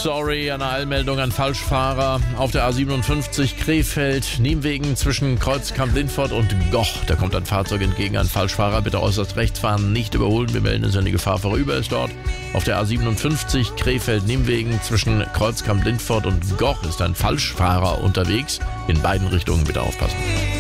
Sorry, eine Eilmeldung an Falschfahrer auf der A57 Krefeld, Niemwegen zwischen Kreuzkamp-Lindfort und Goch. Da kommt ein Fahrzeug entgegen, ein Falschfahrer. Bitte äußerst rechts fahren, nicht überholen. Wir melden es, wenn die Gefahr vorüber ist dort. Auf der A57 Krefeld-Niemwegen zwischen Kreuzkamp-Lindfort und Goch ist ein Falschfahrer unterwegs. In beiden Richtungen bitte aufpassen.